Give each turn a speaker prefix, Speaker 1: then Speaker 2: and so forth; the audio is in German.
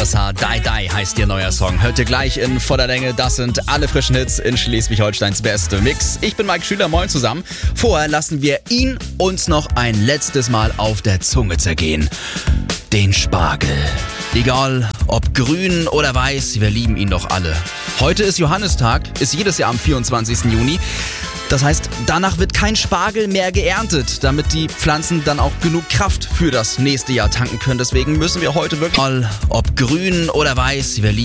Speaker 1: RSH. Die heißt ihr neuer Song. Hört ihr gleich in voller Länge. Das sind alle frischen Hits in Schleswig-Holsteins beste Mix. Ich bin Mike Schüler, moin zusammen. Vorher lassen wir ihn uns noch ein letztes Mal auf der Zunge zergehen. Den Spargel. Egal, ob grün oder weiß, wir lieben ihn doch alle. Heute ist Johannistag, ist jedes Jahr am 24. Juni. Das heißt, danach wird kein Spargel mehr geerntet, damit die Pflanzen dann auch genug Kraft für das nächste Jahr tanken können. Deswegen müssen wir heute wirklich, ob grün oder weiß, wir lieben